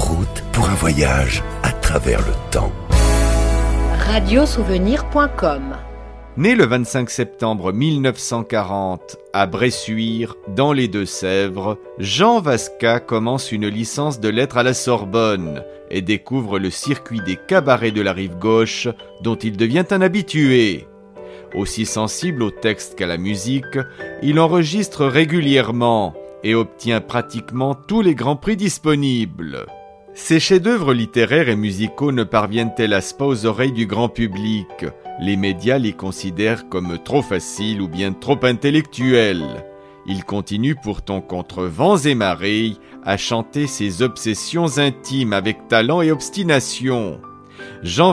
route pour un voyage à travers le temps. Radiosouvenir.com. Né le 25 septembre 1940 à Bressuire, dans les Deux-Sèvres, Jean Vasca commence une licence de lettres à la Sorbonne et découvre le circuit des cabarets de la rive gauche dont il devient un habitué. Aussi sensible au texte qu'à la musique, il enregistre régulièrement et obtient pratiquement tous les grands prix disponibles. Ses chefs-d'œuvre littéraires et musicaux ne parviennent hélas pas aux oreilles du grand public. Les médias les considèrent comme trop faciles ou bien trop intellectuels. Il continue pourtant contre vents et marées à chanter ses obsessions intimes avec talent et obstination. Jean